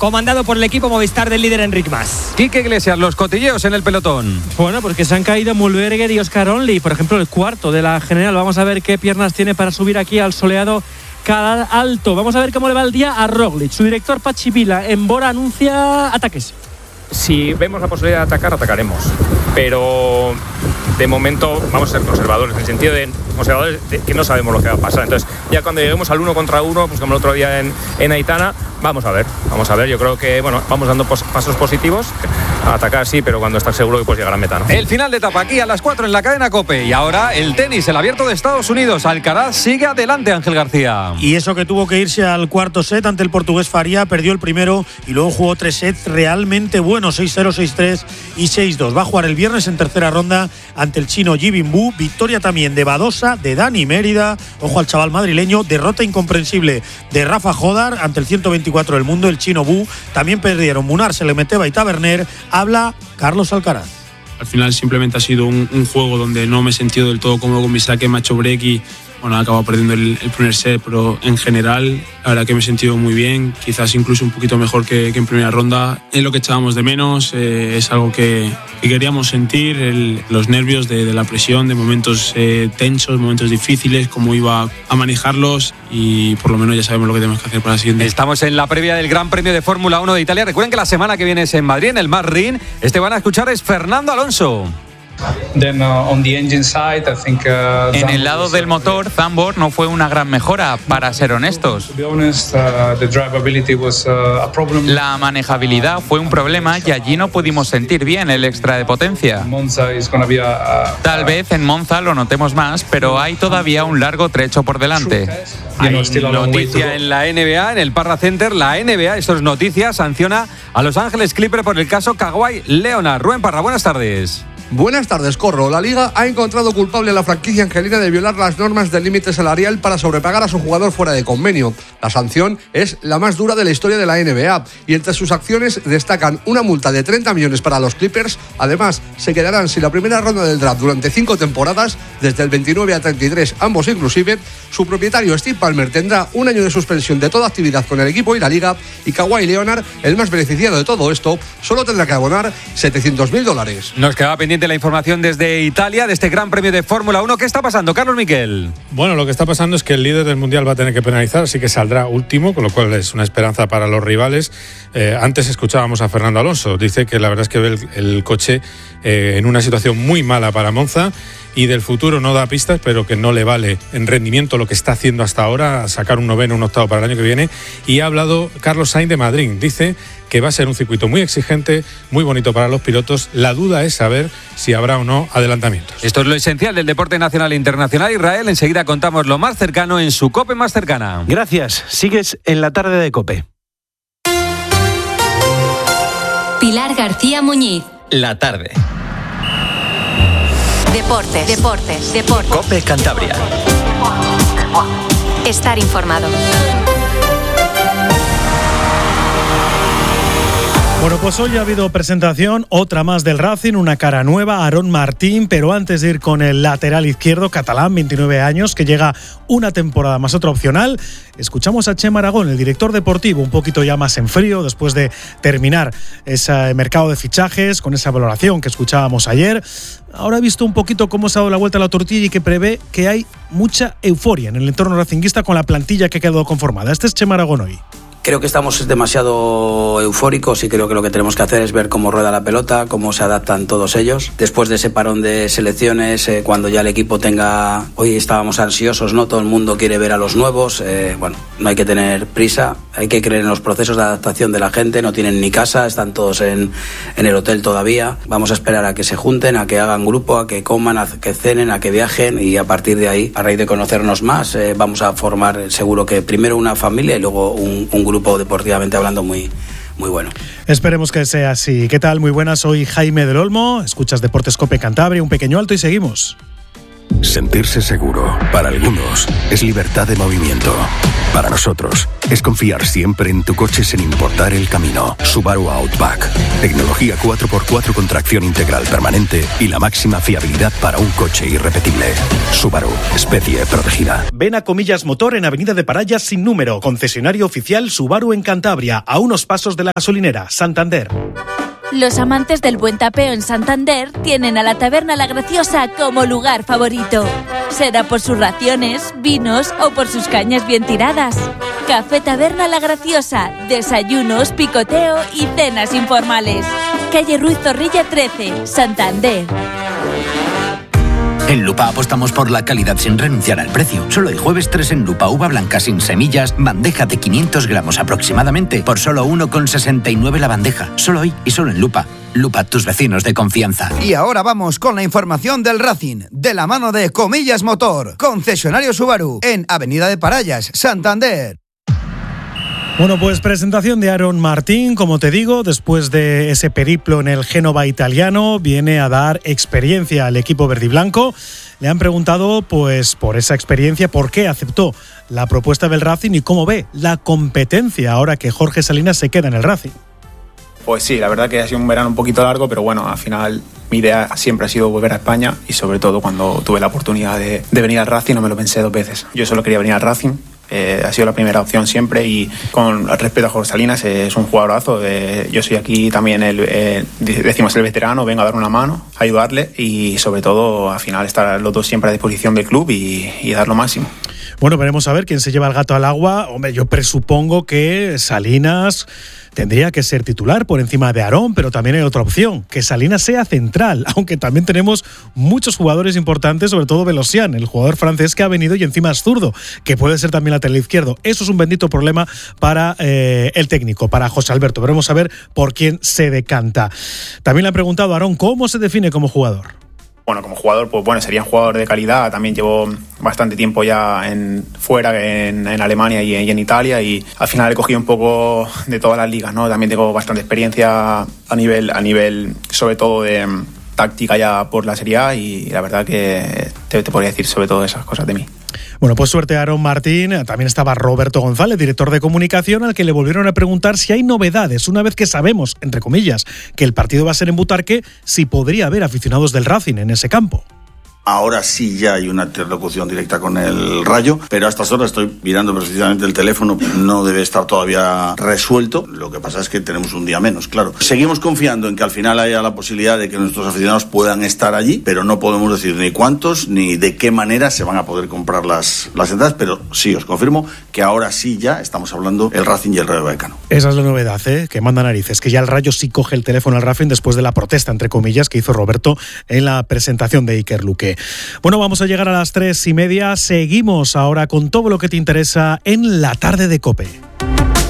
comandado por el equipo Movistar del líder Enric Mas. Quique Iglesias, los cotilleos en el pelotón. Bueno, porque se han caído Mühlberger y Oscar Onley, por ejemplo, el cuarto de la general. Vamos a ver qué piernas tiene para subir aquí al soleado Calar Alto. Vamos a ver cómo le va el día a Roglic. Su director Patxi Vila en Bora anuncia ataques. Si vemos la posibilidad de atacar, atacaremos. Pero de momento vamos a ser conservadores, en el sentido de conservadores de que no sabemos lo que va a pasar. Entonces, ya cuando lleguemos al 1 contra 1, pues como el otro día en Aitana, vamos a ver. Yo creo que vamos dando pasos positivos. A atacar sí, pero cuando estás seguro que puedes llegar a meta, ¿no? El final de etapa aquí a las 4 en la cadena COPE. Y ahora el tenis, el Abierto de Estados Unidos. Alcaraz sigue adelante, Ángel García. Y eso que tuvo que irse al cuarto set ante el portugués Faria, perdió el primero y luego jugó 3 sets realmente buenos, 6-0, 6-3 y 6-2. Va a jugar el viernes en tercera ronda ante el chino Yibin Bu. Victoria también de Badosa, de Dani Mérida. Ojo al chaval madrileño. Derrota incomprensible de Rafa Jodar ante el 124 del mundo, el chino Bu. También perdieron Munar, Selemeteva y Taberner. Habla Carlos Alcaraz. Al final simplemente ha sido un juego donde no me he sentido del todo cómodo con mi saque, me ha hecho break y he acabado perdiendo el primer set, pero en general la verdad que me he sentido muy bien, quizás incluso un poquito mejor que en primera ronda. Es lo que echábamos de menos, es algo que queríamos sentir, los nervios de la presión, de momentos tensos, momentos difíciles, cómo iba a manejarlos y por lo menos ya sabemos lo que tenemos que hacer para la siguiente. Estamos en la previa del Gran Premio de Fórmula 1 de Italia. Recuerden que la semana que viene es en Madrid, en el Marrin. Van a escuchar es Fernando Alonso. En el lado del motor, Zandvoort no fue una gran mejora, para ser honestos. La manejabilidad fue un problema y allí no pudimos sentir bien el extra de potencia. Tal vez en Monza lo notemos más, pero hay todavía un largo trecho por delante. Hay noticia en la NBA, en el Parra Center. La NBA, esto es noticia, sanciona a Los Ángeles Clippers por el caso Kawhi Leonard. Rubén Parra, buenas tardes. Buenas tardes, Corro. La Liga ha encontrado culpable a la franquicia angelina de violar las normas del límite salarial para sobrepagar a su jugador fuera de convenio. La sanción es la más dura de la historia de la NBA y entre sus acciones destacan una multa de 30 millones para los Clippers. Además, se quedarán sin la primera ronda del draft durante 5 temporadas, desde el 29 a 33, ambos inclusive. Su propietario Steve Ballmer tendrá un año de suspensión de toda actividad con el equipo y la Liga, y Kawhi Leonard, el más beneficiado de todo esto, solo tendrá que abonar $700.000. Nos quedaba pendiente la información desde Italia, de este Gran Premio de Fórmula 1. ¿Qué está pasando, Carlos Miquel? Bueno, lo que está pasando es que el líder del Mundial va a tener que penalizar, así que saldrá último, con lo cual es una esperanza para los rivales. Antes escuchábamos a Fernando Alonso. Dice que la verdad es que ve el coche en una situación muy mala para Monza y del futuro no da pistas, pero que no le vale en rendimiento lo que está haciendo hasta ahora, sacar un noveno, un octavo para el año que viene. Y ha hablado Carlos Sainz de Madrid. Dice que va a ser un circuito muy exigente, muy bonito para los pilotos. La duda es saber si habrá o no adelantamientos. Esto es lo esencial del deporte nacional e internacional. Israel, enseguida contamos lo más cercano en su COPE más cercana. Gracias. Sigues en la tarde de COPE. Pilar García Muñiz. La tarde. Deportes. COPE Cantabria. Estar informado. Bueno, pues hoy ha habido presentación, otra más del Racing, una cara nueva, Aarón Martín, pero antes de ir con el lateral izquierdo catalán, 29 años, que llega una temporada más, otra opcional, escuchamos a Chema Aragón, el director deportivo, un poquito ya más en frío, después de terminar ese mercado de fichajes, con esa valoración que escuchábamos ayer. Ahora ha visto un poquito cómo se ha dado la vuelta a la tortilla y que prevé que hay mucha euforia en el entorno racinguista con la plantilla que ha quedado conformada. Este es Chema Aragón hoy. Creo que estamos demasiado eufóricos y creo que lo que tenemos que hacer es ver cómo rueda la pelota, cómo se adaptan todos ellos. Después de ese parón de selecciones, cuando ya el equipo tenga... Hoy estábamos ansiosos, ¿no? Todo el mundo quiere ver a los nuevos. Bueno, no hay que tener prisa, hay que creer en los procesos de adaptación de la gente. No tienen ni casa, están todos en el hotel todavía. Vamos a esperar a que se junten, a que hagan grupo, a que coman, a que cenen, a que viajen y a partir de ahí, a raíz de conocernos más, vamos a formar seguro que primero una familia y luego un grupo deportivamente hablando muy bueno. Esperemos que sea así. ¿Qué tal? Muy buenas, soy Jaime del Olmo, escuchas Deportes COPE Cantabria, un pequeño alto y seguimos. sentirse seguro. Para algunos, es libertad de movimiento. Para nosotros, es confiar siempre en tu coche sin importar el camino. Subaru Outback. Tecnología 4x4 con tracción integral permanente y la máxima fiabilidad para un coche irrepetible. Subaru, especie protegida. Ven a Comillas Motor en Avenida de Parayas sin número. Concesionario oficial Subaru en Cantabria, a unos pasos de la gasolinera, Santander. Los amantes del buen tapeo en Santander tienen a la Taberna La Graciosa como lugar favorito. Será por sus raciones, vinos o por sus cañas bien tiradas. Café Taberna La Graciosa, desayunos, picoteo y cenas informales. Calle Ruiz Zorrilla 13, Santander. En Lupa apostamos por la calidad sin renunciar al precio. Solo el jueves 3 en Lupa, uva blanca sin semillas, bandeja de 500 gramos aproximadamente, por solo 1,69 la bandeja. Solo hoy y solo en Lupa. Lupa, tus vecinos de confianza. Y ahora vamos con la información del Racing, de la mano de Comillas Motor, concesionario Subaru, en Avenida de Parayas, Santander. Bueno, pues presentación de Aaron Martín, como te digo, después de ese periplo en el Génova italiano, viene a dar experiencia al equipo verdiblanco. Le han preguntado, pues, por esa experiencia, por qué aceptó la propuesta del Racing y cómo ve la competencia ahora que Jorge Salinas se queda en el Racing. Pues sí, la verdad que ha sido un verano un poquito largo, pero bueno, al final mi idea siempre ha sido volver a España y sobre todo cuando tuve la oportunidad de venir al Racing no me lo pensé 2 veces. Yo solo quería venir al Racing. Ha sido la primera opción siempre y con respeto a Jorge Salinas es un jugadorazo. Yo soy aquí también decimos el veterano, vengo a dar una mano, a ayudarle y sobre todo al final estar los dos siempre a disposición del club y dar lo máximo. Bueno, veremos a ver quién se lleva el gato al agua. Hombre, yo presupongo que Salinas tendría que ser titular por encima de Aarón, pero también hay otra opción, que Salinas sea central, aunque también tenemos muchos jugadores importantes, sobre todo Velosian, el jugador francés que ha venido y encima es zurdo, que puede ser también lateral izquierdo. Eso es un bendito problema para el técnico, para José Alberto. Veremos a ver por quién se decanta. También le han preguntado a Aarón cómo se define como jugador. Bueno, como jugador, pues bueno, sería un jugador de calidad. También llevo bastante tiempo ya fuera en Alemania y en Italia y al final he cogido un poco de todas las ligas, ¿no? También tengo bastante experiencia a nivel sobre todo de táctica ya por la Serie A y la verdad que te podría decir sobre todo esas cosas de mí. Bueno, pues suerte a Aaron Martín. También estaba Roberto González, director de comunicación, al que le volvieron a preguntar si hay novedades, una vez que sabemos, entre comillas, que el partido va a ser en Butarque, si podría haber aficionados del Racing en ese campo. Ahora sí ya hay una interlocución directa con el Rayo, pero a estas horas estoy mirando precisamente el teléfono, no debe estar todavía resuelto. Lo que pasa es que tenemos un día menos, claro. Seguimos confiando en que al final haya la posibilidad de que nuestros aficionados puedan estar allí, pero no podemos decir ni cuántos ni de qué manera se van a poder comprar las entradas, pero sí, os confirmo que ahora sí ya estamos hablando el Racing y el Rayo Vallecano. Esa es la novedad, que manda narices, que ya el Rayo sí coge el teléfono al Racing después de la protesta, entre comillas, que hizo Roberto en la presentación de Iker Luque. Bueno, vamos a llegar a las 3:30. Seguimos ahora con todo lo que te interesa en la tarde de COPE.